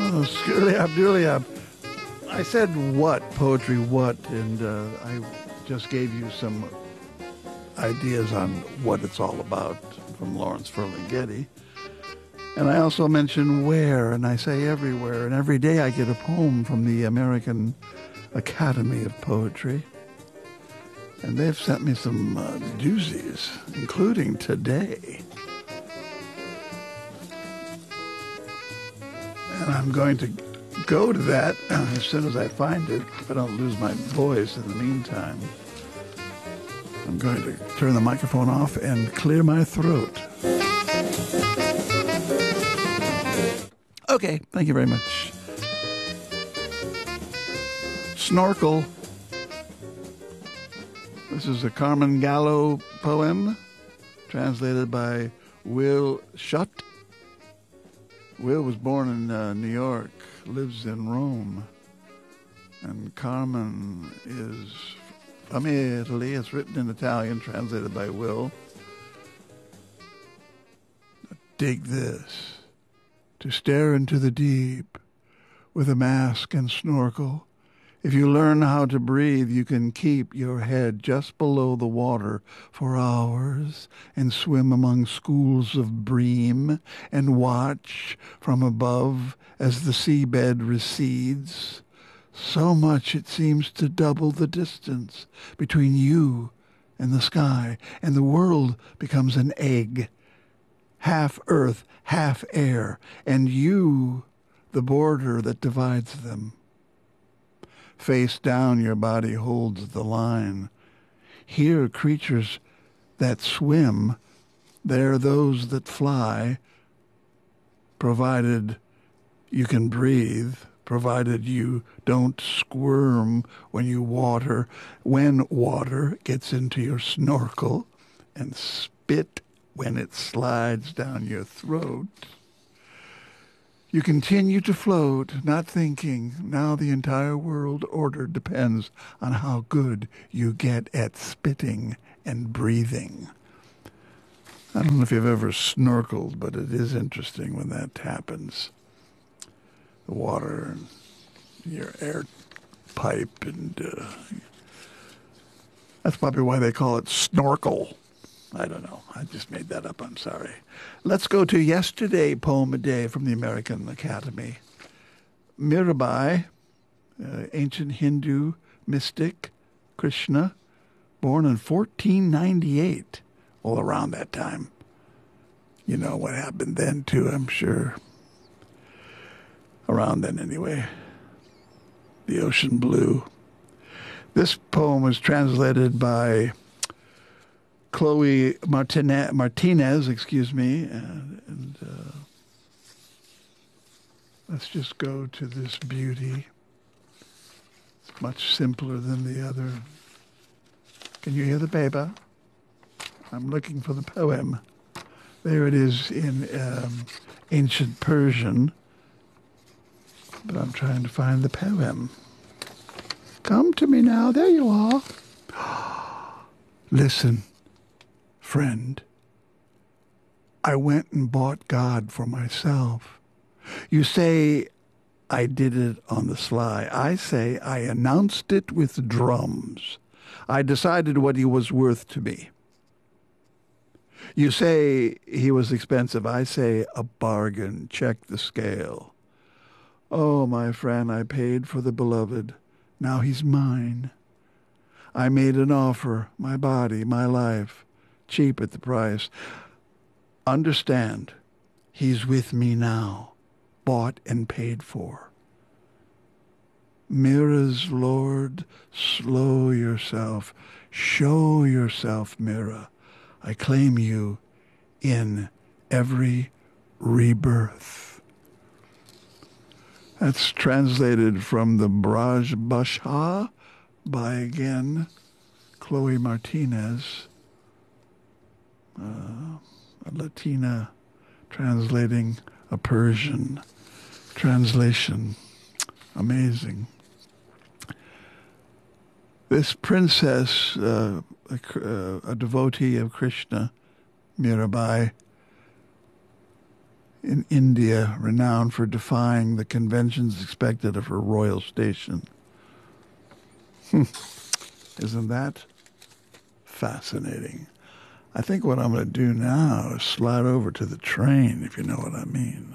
Skirly Abdulia. I said what, poetry what, and I just gave you some ideas on what it's all about from Lawrence Ferlinghetti. And I also mentioned where, and I say everywhere, and every day I get a poem from the American Academy of Poetry. And they've sent me some doozies, including today. And I'm going to go to that as soon as I find it, if I don't lose my voice in the meantime. I'm going to turn the microphone off and clear my throat. Okay, thank you very much. Snorkel. This is a Carmen Gallo poem, translated by Will Schutt. Will was born in New York, lives in Rome, and Carmen is from Italy. It's written in Italian, translated by Will. Dig this. To stare into the deep with a mask and snorkel. If you learn how to breathe, you can keep your head just below the water for hours and swim among schools of bream and watch from above as the seabed recedes. So much it seems to double the distance between you and the sky, and the world becomes an egg, half earth, half air, and you the border that divides them. Face down, your body holds the line. Here, creatures that swim, there those that fly, provided you can breathe, provided you don't squirm when water gets into your snorkel, and spit when it slides down your throat. You continue to float, not thinking. Now the entire world order depends on how good you get at spitting and breathing. I don't know if you've ever snorkeled, but it is interesting when that happens. The water and your air pipe, and that's probably why they call it snorkel. I don't know. I just made that up. I'm sorry. Let's go to Yesterday Poem a Day from the American Academy. Mirabai, ancient Hindu mystic, Krishna, born in 1498. Well, around that time. You know what happened then, too, I'm sure. Around then, anyway. The ocean blue. This poem was translated by Chloe Martinez, and let's just go to this beauty. It's much simpler than the other. Can you hear the paper? I'm looking for the poem. There it is in ancient Persian, but I'm trying to find the poem. Come to me now. There you are. Listen. Friend, I went and bought God for myself. You say I did it on the sly. I say I announced it with drums. I decided what he was worth to me. You say he was expensive. I say a bargain. Check the scale. Oh, my friend, I paid for the beloved. Now he's mine. I made an offer, my body, my life. Cheap at the price. Understand, he's with me now, bought and paid for. Mira's Lord, slow yourself, show yourself, Mira. I claim you in every rebirth. That's translated from the Braj Bashar by, again, Chloe Martinez. A Latina translating a Persian translation. Amazing. This princess, a devotee of Krishna, Mirabai, in India, renowned for defying the conventions expected of her royal station. Isn't that fascinating? I think what I'm going to do now is slide over to the train, if you know what I mean.